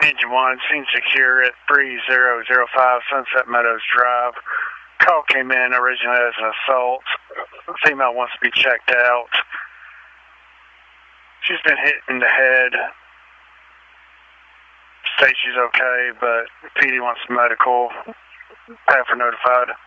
Engine 1, scene secure at 3005 Sunset Meadows Drive. Call came in originally as an assault. The female wants to be checked out. She's been hit in the head. States she's okay, but PD wants medical. Have her notified.